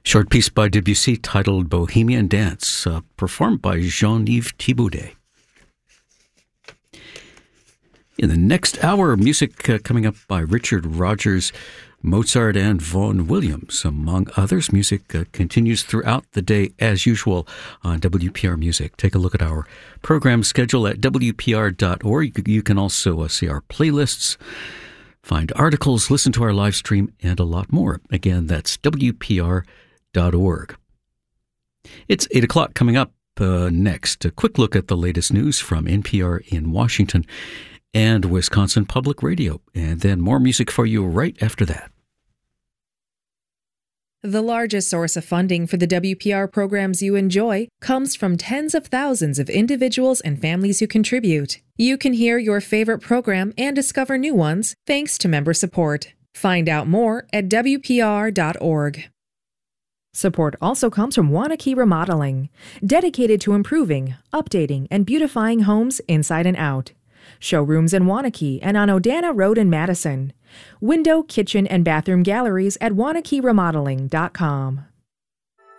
Short piece by Debussy titled Bohemian Dance, performed by Jean-Yves Thibaudet. In the next hour, music coming up by Richard Rodgers, Mozart, and Vaughan Williams, among others. Music continues throughout the day as usual on WPR Music. Take a look at our program schedule at WPR.org. You can also see our playlists, find articles, listen to our live stream, and a lot more. Again, that's WPR.org. It's 8 o'clock coming up next. A quick look at the latest news from NPR in Washington and Wisconsin Public Radio. And then more music for you right after that. The largest source of funding for the WPR programs you enjoy comes from tens of thousands of individuals and families who contribute. You can hear your favorite program and discover new ones thanks to member support. Find out more at WPR.org. Support also comes from Waunakee Remodeling, dedicated to improving, updating, and beautifying homes inside and out. Showrooms in Waunakee and on Odana Road in Madison. Window, kitchen, and bathroom galleries at WaunakeeRemodeling.com.